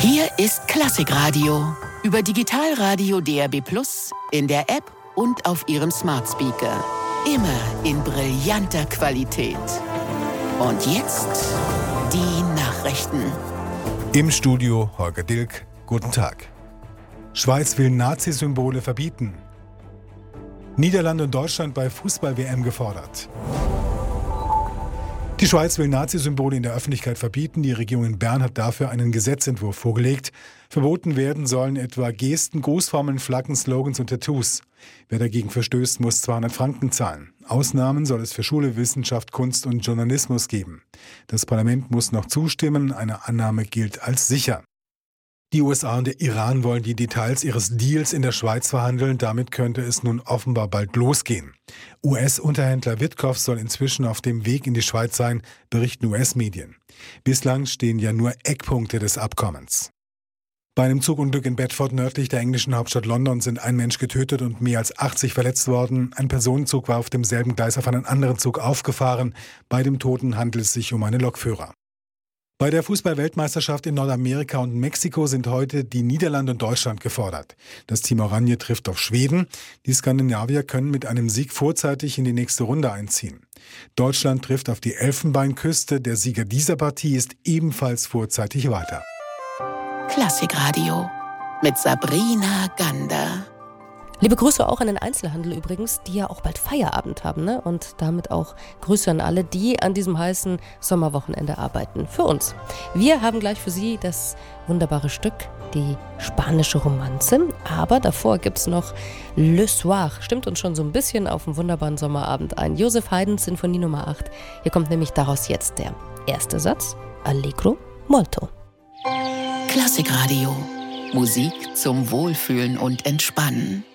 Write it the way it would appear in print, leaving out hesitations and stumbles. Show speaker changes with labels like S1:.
S1: Hier ist Klassikradio. Über Digitalradio DAB+, in der App und auf Ihrem Smart Speaker. Immer in brillanter Qualität. Und jetzt die Nachrichten.
S2: Im Studio Holger Dilk. Guten Tag. Schweiz will Nazi-Symbole verbieten. Niederlande und Deutschland bei Fußball-WM gefordert. Die Schweiz will Nazi-Symbole in der Öffentlichkeit verbieten. Die Regierung in Bern hat dafür einen Gesetzentwurf vorgelegt. Verboten werden sollen etwa Gesten, Grußformeln, Flaggen, Slogans und Tattoos. Wer dagegen verstößt, muss 200 Franken zahlen. Ausnahmen soll es für Schule, Wissenschaft, Kunst und Journalismus geben. Das Parlament muss noch zustimmen. Eine Annahme gilt als sicher. Die USA und der Iran wollen die Details ihres Deals in der Schweiz verhandeln. Damit könnte es nun offenbar bald losgehen. US-Unterhändler Witkoff soll inzwischen auf dem Weg in die Schweiz sein, berichten US-Medien. Bislang stehen ja nur Eckpunkte des Abkommens. Bei einem Zugunglück in Bedford nördlich der englischen Hauptstadt London sind ein Mensch getötet und mehr als 80 verletzt worden. Ein Personenzug war auf demselben Gleis auf einen anderen Zug aufgefahren. Bei dem Toten handelt es sich um einen Lokführer. Bei der Fußball-Weltmeisterschaft in Nordamerika und Mexiko sind heute die Niederlande und Deutschland gefordert. Das Team Oranje trifft auf Schweden. Die Skandinavier können mit einem Sieg vorzeitig in die nächste Runde einziehen. Deutschland trifft auf die Elfenbeinküste. Der Sieger dieser Partie ist ebenfalls vorzeitig weiter.
S1: Klassikradio mit Sabrina Gander.
S3: Liebe Grüße auch an den Einzelhandel übrigens, die ja auch bald Feierabend haben, ne? Und damit auch Grüße an alle, die an diesem heißen Sommerwochenende arbeiten. Für uns. Wir haben gleich für Sie das wunderbare Stück, die spanische Romanze. Aber davor gibt's noch Le Soir. Stimmt uns schon so ein bisschen auf einen wunderbaren Sommerabend ein. Joseph Haydns Sinfonie Nummer 8. Hier kommt nämlich daraus jetzt der erste Satz. Allegro molto.
S1: Klassikradio. Musik zum Wohlfühlen und Entspannen.